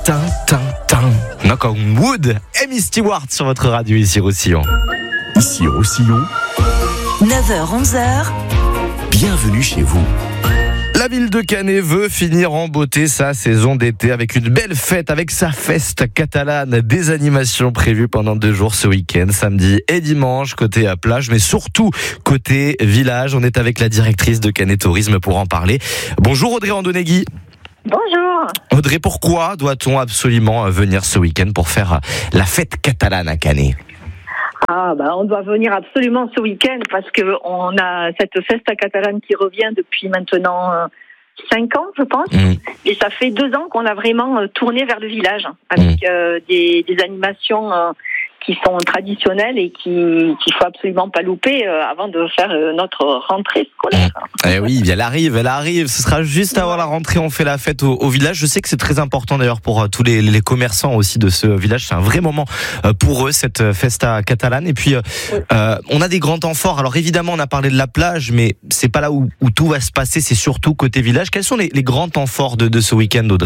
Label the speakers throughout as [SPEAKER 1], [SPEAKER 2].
[SPEAKER 1] Knock on Wood et Misty Ward sur votre radio ici Roussillon.
[SPEAKER 2] Ici Roussillon,
[SPEAKER 3] 9h-11h,
[SPEAKER 2] bienvenue chez vous.
[SPEAKER 1] La ville de Canet veut finir en beauté sa saison d'été avec une belle fête, avec sa festa catalane. Des animations prévues pendant 2 jours ce week-end, samedi et dimanche, côté plage, mais surtout côté village. On est avec la directrice de Canet Tourisme pour en parler. Bonjour Audrey Andonegui.
[SPEAKER 4] Bonjour.
[SPEAKER 1] Audrey, pourquoi doit-on absolument venir ce week-end pour faire la fête catalane à Canet ?
[SPEAKER 4] On doit venir absolument ce week-end parce que on a cette festa catalane qui revient depuis maintenant 5 ans, je pense. Et ça fait 2 ans qu'on a vraiment tourné vers le village avec des animations qui sont traditionnelles et qu'il faut absolument pas louper avant de faire notre rentrée scolaire.
[SPEAKER 1] Eh oui, elle arrive. Ce sera juste avant la rentrée, on fait la fête au village. Je sais que c'est très important d'ailleurs pour tous les commerçants aussi de ce village. C'est un vrai moment pour eux, cette festa catalane. Et puis, on a des grands temps forts. Alors évidemment, on a parlé de la plage, mais c'est pas là où tout va se passer. C'est surtout côté village. Quels sont les grands temps forts de ce week-end, Audrey ?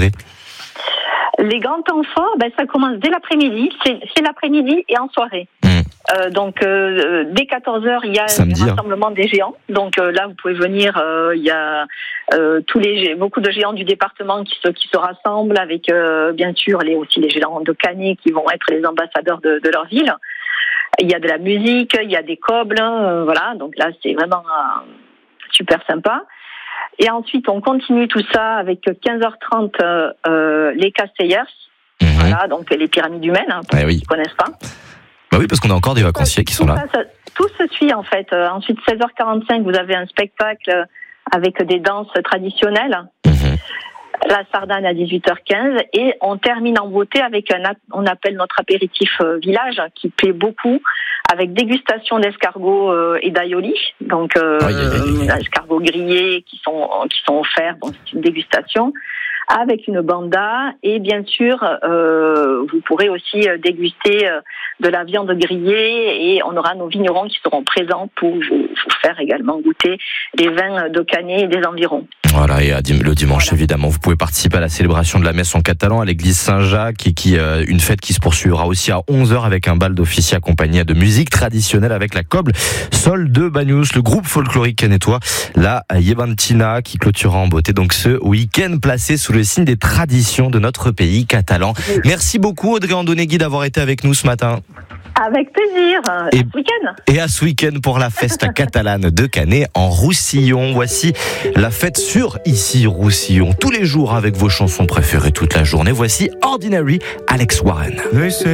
[SPEAKER 4] Les grands temps forts, ça commence dès l'après-midi. C'est l'après-midi et en soirée. Donc dès 14h, il y a le rassemblement des géants. Donc là, vous pouvez venir. Il y a beaucoup de géants du département qui se rassemblent avec bien sûr aussi les géants de Canet qui vont être les ambassadeurs de leur ville. Il y a de la musique, il y a des cobles, voilà. Donc là, c'est vraiment super sympa. Et ensuite, on continue tout ça avec 15h30 les Castellers, voilà, donc les pyramides humaines, pour ceux qui ne connaissent pas.
[SPEAKER 1] Bah oui, parce qu'on a encore des vacanciers qui sont là.
[SPEAKER 4] Tout se suit en fait. Ensuite, 16h45, vous avez un spectacle avec des danses traditionnelles. La sardane à 18h15 et on termine en beauté avec on appelle notre apéritif village qui plaît beaucoup avec dégustation d'escargots et d'aïoli, donc escargots grillés qui sont offerts, donc c'est une dégustation avec une banda et bien sûr vous pourrez aussi déguster de la viande grillée et on aura nos vignerons qui seront présents pour vous faire également goûter les vins de Canet et des environs.
[SPEAKER 1] Voilà, et le dimanche, évidemment, vous pouvez participer à la célébration de la messe en catalan à l'église Saint-Jacques, une fête qui se poursuivra aussi à 11h avec un bal d'officiers accompagné de musique traditionnelle avec la coble Sol de Bagnous, le groupe folklorique canétois, la Yebantina, qui clôturera en beauté donc ce week-end placé sous le signe des traditions de notre pays catalan. Merci beaucoup Audrey Andonegui d'avoir été avec nous ce matin.
[SPEAKER 4] Avec plaisir, à ce week-end.
[SPEAKER 1] Et à ce week-end pour la festa catalane de Canet en Roussillon. Voici la fête sur Ici Roussillon. Tous les jours avec vos chansons préférées toute la journée. Voici Ordinary, Alex Warren.